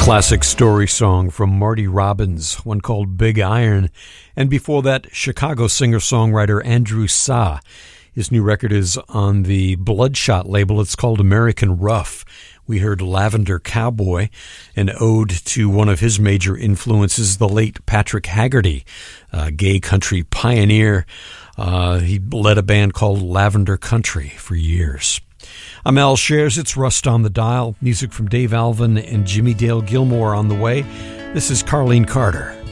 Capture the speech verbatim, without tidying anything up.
Classic story song from Marty Robbins, one called Big Iron, and before that, Chicago singer-songwriter Andrew Sa. His new record is on the Bloodshot label. It's called American Rough. We heard Lavender Cowboy, an ode to one of his major influences, the late Patrick Haggerty, a gay country pioneer. Uh, he led a band called Lavender Country for years. I'm Al Shares. It's Rust on the Dial. Music from Dave Alvin and Jimmy Dale Gilmore on the way. This is Carlene Carter.